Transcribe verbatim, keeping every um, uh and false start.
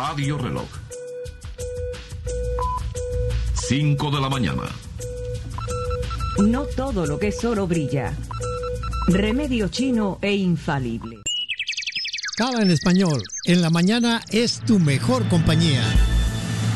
Radio Reloj. cinco de la mañana. No todo lo que es oro brilla. Remedio chino e infalible. Cava en español. En la mañana es tu mejor compañía.